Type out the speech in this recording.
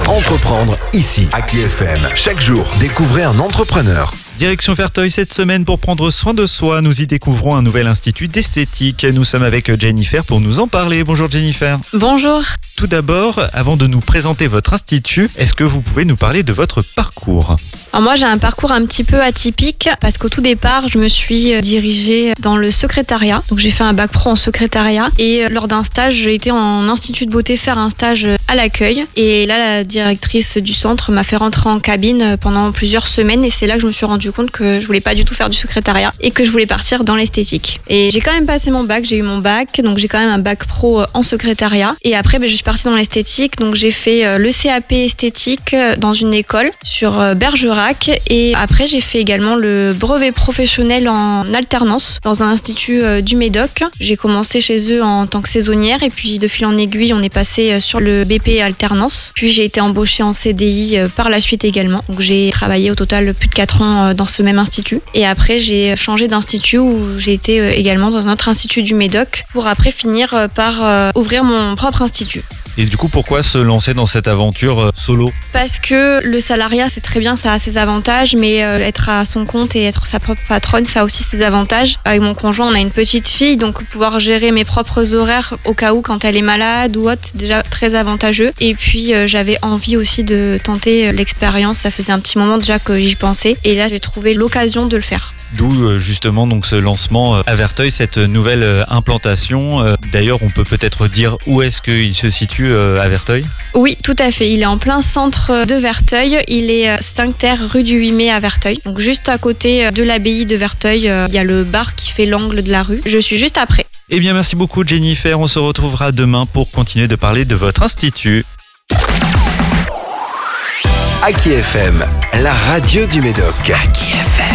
Entreprendre ici, à KFM. Chaque jour, découvrez un entrepreneur. Direction Verteuil cette semaine pour prendre soin de soi. Nous y découvrons un nouvel institut d'esthétique. Nous sommes avec Jennifer pour nous en parler. Bonjour Jennifer. Bonjour. Tout d'abord, avant de nous présenter votre institut, est-ce que vous pouvez nous parler de votre parcours ? Alors moi j'ai un parcours un petit peu atypique parce qu'au tout départ je me suis dirigée dans le secrétariat. Donc j'ai fait un bac pro en secrétariat et lors d'un stage j'ai été en institut de beauté faire un stage à l'accueil. Et là la directrice du centre m'a fait rentrer en cabine pendant plusieurs semaines et c'est là que je me suis rendu compte que je voulais pas du tout faire du secrétariat et que je voulais partir dans l'esthétique. Et j'ai quand même passé mon bac, j'ai eu mon bac, donc j'ai quand même un bac pro en secrétariat. Et après je suis partie dans l'esthétique, donc j'ai fait le CAP esthétique dans une école sur Bergerac. Et après j'ai fait également le brevet professionnel en alternance dans un institut du Médoc. J'ai commencé chez eux en tant que saisonnière et puis de fil en aiguille on est passé sur le BP alternance. Puis j'ai été embauchée en CDI par la suite également. Donc j'ai travaillé au total plus de 4 ans dans ce même institut. Et après j'ai changé d'institut où j'ai été également dans un autre institut du Médoc pour après finir par ouvrir mon propre institut. Et du coup, pourquoi se lancer dans cette aventure solo ? Parce que le salariat, c'est très bien, ça a ses avantages, mais être à son compte et être sa propre patronne, ça a aussi ses avantages. Avec mon conjoint, on a une petite fille, donc pouvoir gérer mes propres horaires au cas où quand elle est malade ou autre, c'est déjà très avantageux. Et puis, j'avais envie aussi de tenter l'expérience, ça faisait un petit moment déjà que j'y pensais. Et là, j'ai trouvé l'occasion de le faire. D'où justement donc ce lancement à Verteuil, cette nouvelle implantation. D'ailleurs, on peut peut-être dire où est-ce qu'il se situe à Verteuil ? Oui, tout à fait. Il est en plein centre de Verteuil. Il est 5 terres rue du 8 mai à Verteuil. Donc juste à côté de l'abbaye de Verteuil, il y a le bar qui fait l'angle de la rue. Je suis juste après. Eh bien, merci beaucoup Jennifer. On se retrouvera demain pour continuer de parler de votre institut. À KFM, la radio du Médoc. À KFM.